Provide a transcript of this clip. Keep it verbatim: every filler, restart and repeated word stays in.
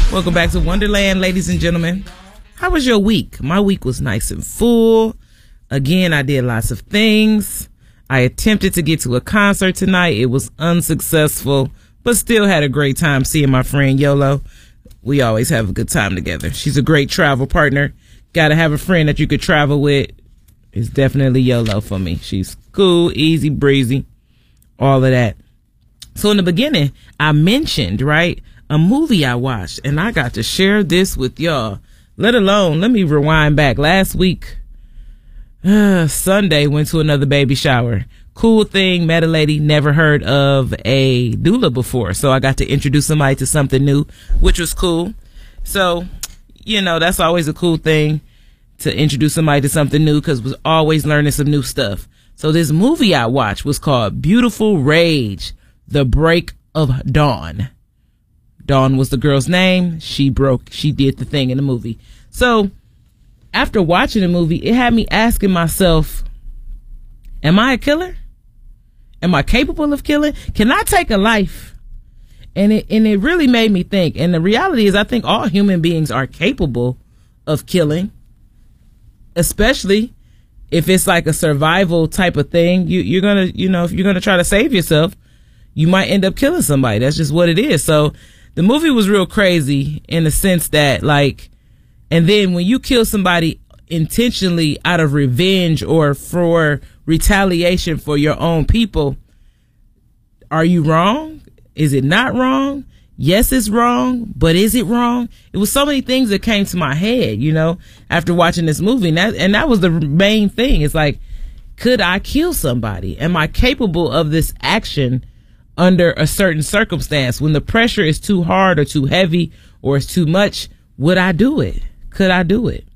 Welcome back to Wonderland, ladies and gentlemen. How was your week? My week was nice and full. Again, I did lots of things. I attempted to get to a concert tonight. It was unsuccessful, but still had a great time seeing my friend Yolo. We always have a good time together. She's a great travel partner. Got to have a friend that you could travel with. It's definitely Yolo for me. She's cool, easy, breezy, all of that. So in the beginning, I mentioned, right, a movie I watched, and I got to share this with y'all. Let alone, let me rewind back. Last week, uh, Sunday, went to another baby shower. Cool thing, met a lady, never heard of a doula before. So I got to introduce somebody to something new, which was cool. So, you know, that's always a cool thing, to introduce somebody to something new, because we're always learning some new stuff. So this movie I watched was called Beautiful Rage, The Break of Dawn. Dawn was the girl's name. She broke, she did the thing in the movie. So after watching the movie, it had me asking myself, am I a killer? Am I capable of killing? Can I take a life? And it, and it really made me think. And the reality is, I think all human beings are capable of killing, especially if it's like a survival type of thing. You, you're going to, you know, if you're going to try to save yourself, you might end up killing somebody. That's just what it is. So the movie was real crazy in the sense that, like, and then when you kill somebody intentionally out of revenge or for retaliation for your own people, are you wrong? Is it not wrong? Yes, it's wrong, but is it wrong? It was so many things that came to my head, you know, after watching this movie. And that, and that was the main thing. It's like, could I kill somebody? Am I capable of this action under a certain circumstance? When the pressure is too hard or too heavy or it's too much, would I do it? Could I do it?